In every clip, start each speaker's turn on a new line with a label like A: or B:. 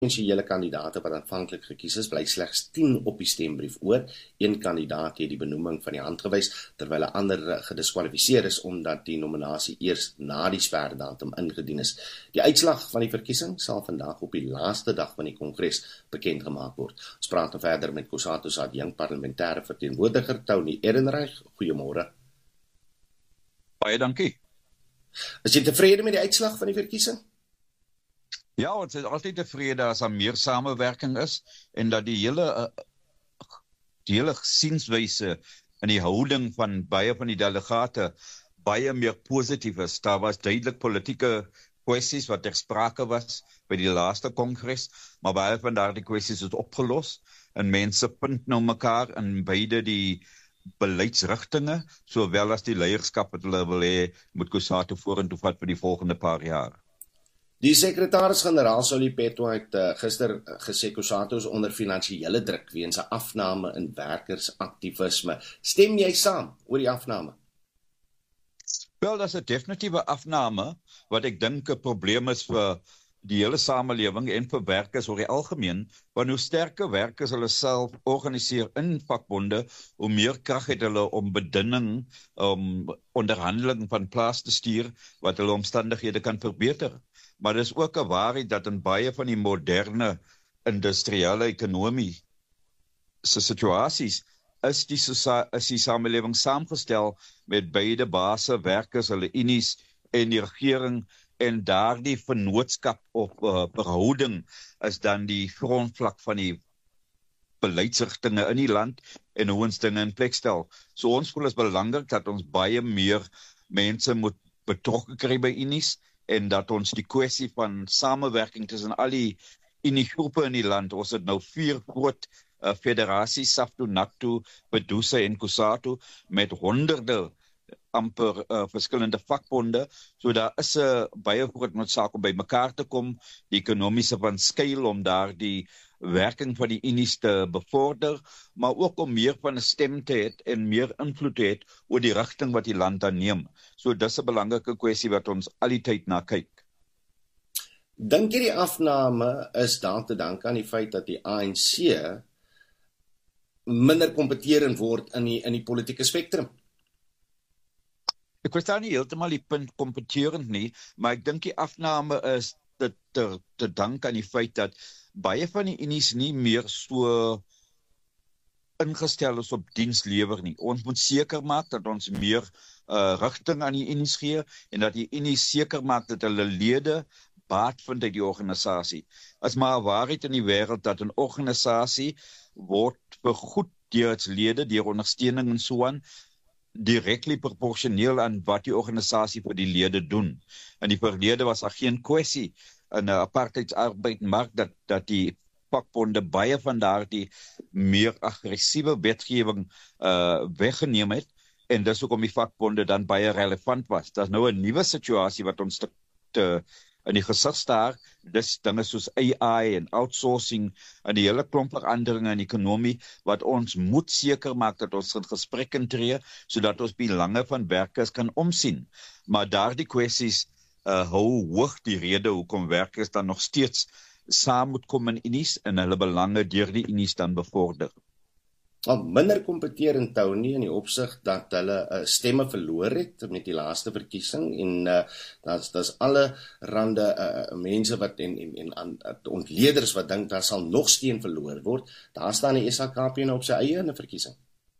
A: potensiële kandidaate wat aanvanklik gekies is, bly slegs 10 op die stembrief oor. Een kandidaat het die benoeming van die hand gewys, terwyl 'n ander gediskwalifiseer is omdat die nominasie eers na die sperdatum ingedien is. Die uitslag van die verkiesing sal vandag op die laaste dag van die kongres bekend gemaak word. Ons praat nou verder met COSATU se adjunkt parlementêre verteenwoordiger Tony Ehrenreich. Goeiemôre.
B: Baie dankie.
A: Is jy tevrede met die uitslag van die verkiesing?
B: Ja, ons is altyd tevrede as daar meer samewerking is en dat die hele sienswyse en die houding van baie van die delegate baie meer positief is. Daar was duidelik politieke kwessies wat ter sprake was by die laaste kongres, maar baie van daardie kwessies is opgelos en mense punt nou mekaar in beide die beleidsrigtinge, sowel as die leierskap wat hulle wil hê moet COSATU vorentoe vat vir die volgende paar jaar.
A: Die sekretaris-generaal Solly Petto het gister gesê COSATU is onder finansiële druk weens 'n afname in werkersaktivisme. Stem jy saam oor die afname?
B: Wel, dat is 'n definitiewe afname wat ek dink 'n probleem is vir die hele samelewing en vir werkers oor die algemeen, want hoe sterker werkers hulle self organiseer in vakbonde, hoe meer krag het hulle om bedinning, onderhandeling van plaas te stuur, wat hulle omstandighede kan verbeter. Maar dit is ook 'n waarheid dat in baie van die moderne industriële ekonomie se situasies is die samelewing saamgestel met beide base, werkers, hulle unies en die regering, en daardie vennootskap of verhouding is dan die grondvlak van die beleidsrigtinge in die land en hoe ons dinge in plek stel. So ons voel is belangrik dat ons baie meer mense moet betrokke kry by unies en dat ons die kwessie van samewerking tussen al die uniegroepe in die land, ons het nou 4 groot federasies, SAFTU, NACTU, BEDUSA en COSATU, met honderde amper verskillende vakbonde, so daar is 'n baie groot noodsaak om by mekaar te kom, die ekonomiese van skuil om daar die werking van die unies te bevorder, maar ook om meer van 'n stem te hê en meer invloed te hê oor die rigting wat die land dan neem. So dis 'n belangrike kwessie wat ons al die tyd na kyk.
A: Dink jy die afname is daar te danke aan die feit dat die ANC minder kompeterend word in die politieke spektrum?
B: Ek verstaan nie heeltemal die punt kompeterend nie, maar ek dink die afname is te dank aan die feit dat baie van die unies nie meer so ingestel is op dienslewer nie. Ons moet seker maak dat ons meer rigting aan die unies gee en dat die unies seker maak dat hulle lede baat vind uit die organisasie. As maar 'n waarheid in die wêreld dat 'n organisasie word vergoed deur its lede, deur ondersteuning en so aan, directly proporsioneel aan wat die organisasie vir die lede doen. In die verlede was daar geen kwessie in 'n apartheidsarbeidmark dat die vakbonde baie van daardie meer aggressiewe wetgewing weggeneem het, en dis hoekom die vakbonde dan baie relevant was. Dit is nou 'n nuwe situasie wat ons te in die gesig staar, dis dinge soos AI en outsourcing en die hele klomp veranderinge in die ekonomie, wat ons moet seker maak dat ons in gesprek intree, sodat ons belange van werkers kan omsien. Maar daardie kwessies hou hoog die rede hoekom werkers dan nog steeds saam moet kom in unies en hulle belange deur die unies dan bevorder.
A: Minder kompeterend Tony in die opsig dat hulle stemme verloor het met die laaste verkiesing en daar's alle rande mense wat en ontleeders wat dink daar sal nog steen verloor word. Daar staan die SAKP nou op sy eie in 'n verkiesing.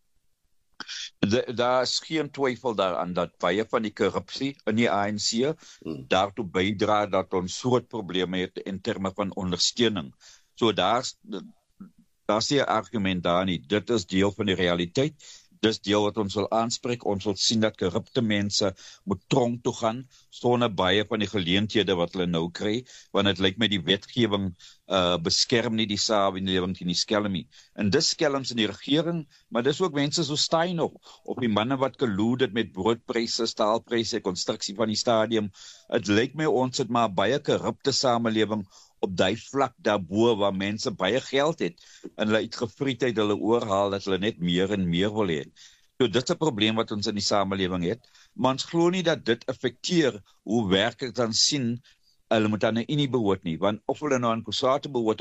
B: Daar is geen twyfel daaraan dat baie van die korrupsie in die ANC daartoe bydra dat ons groot probleme het in terme van ondersteuning. So daar's nie 'n argument daar nie. Dit is deel van die realiteit. Dis deel wat ons wil aanspreek. Ons wil sien dat korrupte mense moet tronk toe gaan, sonder baie van die geleenthede wat hulle nou kry, want dit lyk my die wetgewing beskerm nie die samelewing teen die skelm nie. En dis skelms in die regering, maar dis ook mense so Steinhoff, of die manne wat collude het met broodpryse, staalpryse, konstruksie van die stadium. Dit lyk my ons het maar baie korrupte samelewing op die vlak daarbo waar mense baie geld het en hulle uitgevrietheid hulle oorhaal dat hulle net meer en meer wil hê. So dit is 'n probleem wat ons in die samelewing het, maar ons glo nie dat dit affekteer hoe werkers dan sien hulle moet aan 'n unie behoort nie, want of hulle nou aan COSATU behoort